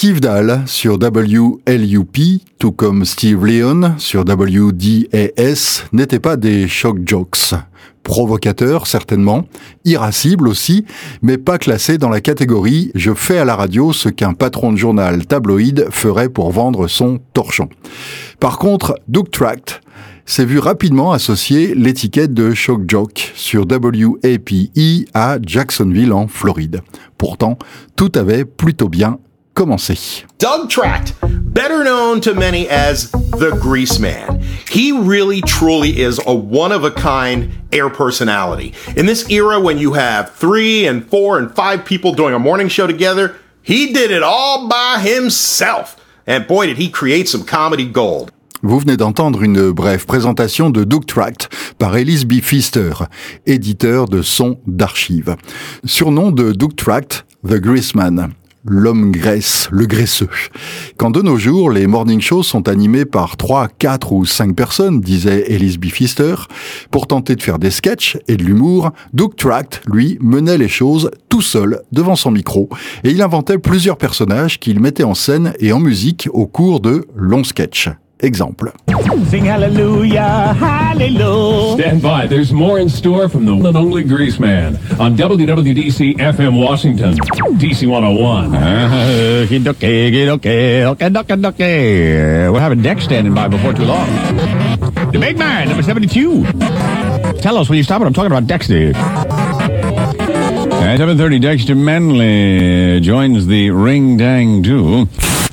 Steve Dahl sur WLUP, tout comme Steve Leon sur WDAS, n'étaient pas des shock jocks. Provocateurs, certainement, irascibles aussi, mais pas classés dans la catégorie « je fais à la radio ce qu'un patron de journal tabloïd ferait pour vendre son torchon ». Par contre, Doug Tract s'est vu rapidement associer l'étiquette de shock jock sur WAPE à Jacksonville en Floride. Pourtant, tout avait plutôt bien commencé. Doug Tract, better known to many as the Grease Man. He really truly is a one-of-a-kind air personality. In this era when you have 3 and 4 and 5 people doing a morning show together, he did it all by himself. And boy, did he create some comedy gold. Vous venez d'entendre une brève présentation de Doug Tract par Ellis B. Pfister, éditeur de sons d'archives. Surnom de Doug Tract, The Grease Man. L'homme graisse, le graisseux. Quand de nos jours, les morning shows sont animés par 3, 4 ou 5 personnes, disait Ellis B. Pfister, pour tenter de faire des sketchs et de l'humour, Doug Tract, lui, menait les choses tout seul devant son micro et il inventait plusieurs personnages qu'il mettait en scène et en musique au cours de longs sketchs. Exemple. Sing hallelujah, hallelujah. Stand by, there's more in store from the one and only Grease Man on WWDC FM Washington, DC 101. We'll have a deck standing by before too long. The big man, number 72. Tell us when you stop it. I'm talking about Dexter. At 7:30, Dexter Manley joins the Ring Dang Duo.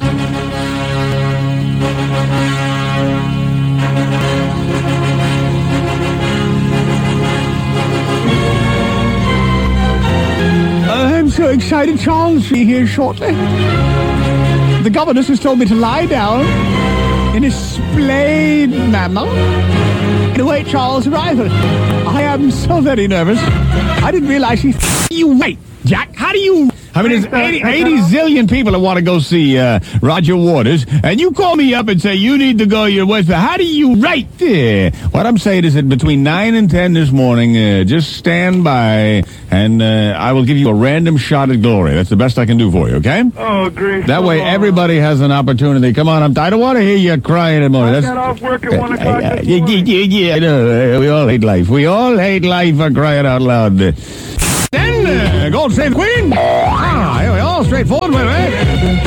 So excited, Charles, to be here shortly. The governess has told me to lie down in a splayed manner to await Charles' arrival. I am so very nervous. I didn't realize you wait, Jack. How do you... I mean, there's 80 zillion people that want to go see Roger Waters, and you call me up and say you need to go your way. How do you write there? What I'm saying is that between 9 and 10 this morning, just stand by, and I will give you a random shot at glory. That's the best I can do for you, okay? Oh, great. That way everybody has an opportunity. Come on, I don't want to hear you crying in the morning. I got off work at 1 o'clock this Yeah, morning. I know. We all hate life. We all hate life for crying out loud. Then, God save the Queen. Here we are, straightforward with it.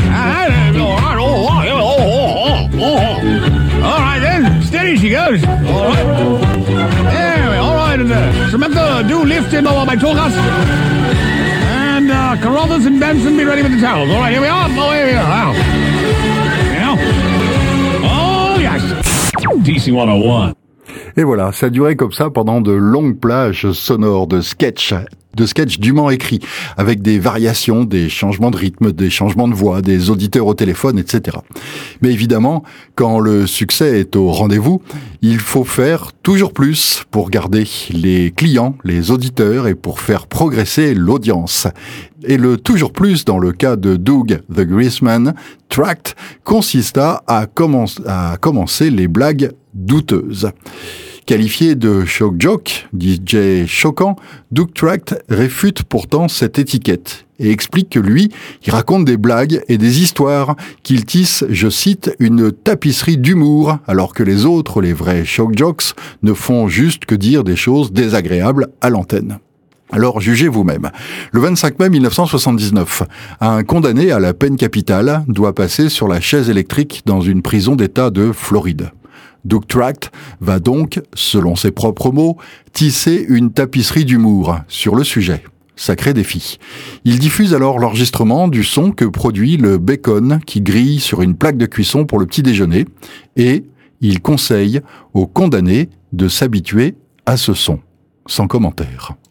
All right, then. Steady she goes. All right. There we are. All right, and Samantha, do lift him over my togas. And Carruthers and Benson, be ready with the towels. All right, here we are. Oh, here we are. Now. Oh, yes. DC 101. Et voilà, ça durait comme ça pendant de longues plages sonores de sketchs dûment écrits, avec des variations, des changements de rythme, des changements de voix, des auditeurs au téléphone, etc. Mais évidemment, quand le succès est au rendez-vous, il faut faire toujours plus pour garder les clients, les auditeurs et pour faire progresser l'audience. Et le toujours plus, dans le cas de Doug the Grease Man, Tract consista à commencer les blagues douteuses. Qualifié de shock jock, DJ choquant, Doug Tract réfute pourtant cette étiquette et explique que lui, il raconte des blagues et des histoires qu'il tisse, je cite, une tapisserie d'humour, alors que les autres, les vrais shock jocks, ne font juste que dire des choses désagréables à l'antenne. Alors jugez vous-même. Le 25 mai 1979, un condamné à la peine capitale doit passer sur la chaise électrique dans une prison d'État de Floride. Doug Tract va donc, selon ses propres mots, tisser une tapisserie d'humour sur le sujet. Sacré défi. Il diffuse alors l'enregistrement du son que produit le bacon qui grille sur une plaque de cuisson pour le petit déjeuner et il conseille aux condamnés de s'habituer à ce son. Sans commentaire.